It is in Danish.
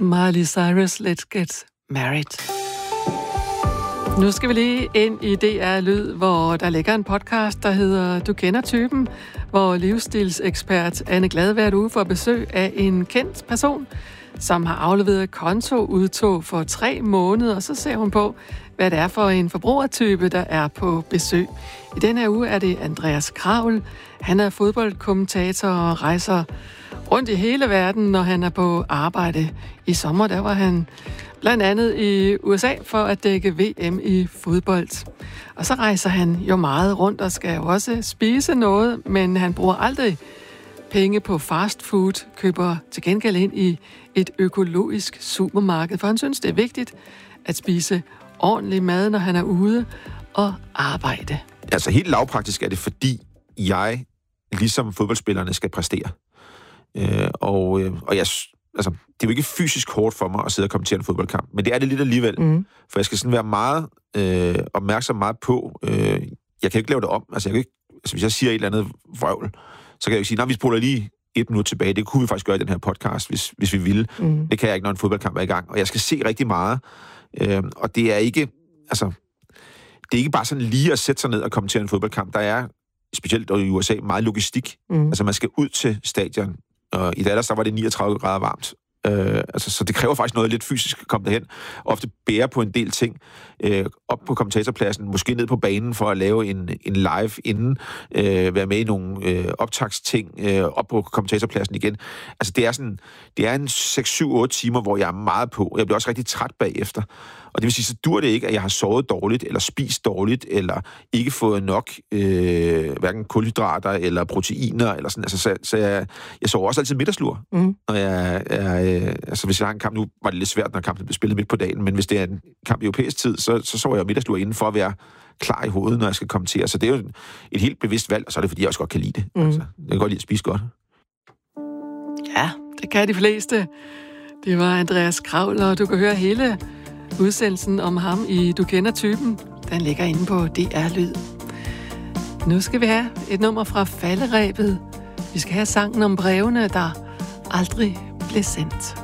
Miley Cyrus, Let's Get Married. Nu skal vi lige ind i DR Lyd, hvor der ligger en podcast, der hedder Du kender typen, hvor livsstilsekspert Anne Glad hvert uge får besøg af en kendt person, som har afleveret kontoudtog for 3 måneder, og så ser hun på, hvad det er for en forbrugertype, der er på besøg. I denne her uge er det Andreas Kraul. Han er fodboldkommentator og rejser rundt i hele verden, når han er på arbejde. I sommer, der var han blandt andet i USA for at dække VM i fodbold. Og så rejser han jo meget rundt og skal jo også spise noget, men han bruger aldrig penge på fast food, køber til gengæld ind i et økologisk supermarked, for han synes, det er vigtigt at spise ordentlig mad, når han er ude og arbejde. Altså helt lavpraktisk er det, fordi jeg, ligesom fodboldspillerne, skal præstere. Og jeg, altså, det er jo ikke fysisk hårdt for mig at sidde og kommentere en fodboldkamp, men det er det lidt alligevel. For jeg skal sådan være meget opmærksom meget på, jeg kan ikke lave det om. Altså, hvis jeg siger et eller andet vrøvl, så kan jeg jo ikke sige, nej, vi spoler lige 1 minut tilbage. Det kunne vi faktisk gøre i den her podcast, hvis vi ville. Det kan jeg ikke, når en fodboldkamp er i gang. Og jeg skal se rigtig meget. Og det er ikke, altså, det er ikke bare sådan lige at sætte sig ned og kommentere en fodboldkamp. Der er, specielt i USA, meget logistik. Altså, man skal ud til stadion. Og i Dallas, der var det 39 grader varmt. Så det kræver faktisk noget lidt fysisk at komme derhen. Ofte bære på en del ting. Op på kommentatorpladsen, måske ned på banen for at lave en live inden. Være med i nogle optagsting. Op på kommentatorpladsen igen. Altså det er en 6-7-8 timer, hvor jeg er meget på. Jeg bliver også rigtig træt bagefter. Og det vil sige, så dur det ikke, at jeg har sovet dårligt, eller spist dårligt, eller ikke fået nok hverken kulhydrater eller proteiner, eller sådan. Altså, så jeg sover også altid middagslur. Når altså hvis jeg har en kamp, nu var det lidt svært, når kampen blev spillet midt på dagen, men hvis det er en kamp i europæisk tid, så sover jeg middagslur inden for at være klar i hovedet, når jeg skal kommentere. Så det er jo et helt bevidst valg, og så er det, fordi jeg også godt kan lide det. Altså, jeg kan godt lide at spise godt. Ja, det kan de fleste. Det var Andreas Kraul, og du kan høre hele udsendelsen om ham i Du kender typen. Den ligger inde på DR Lyd. Nu skal vi have et nummer fra Falderebet. Vi skal have sangen om brevene, der aldrig blev sendt.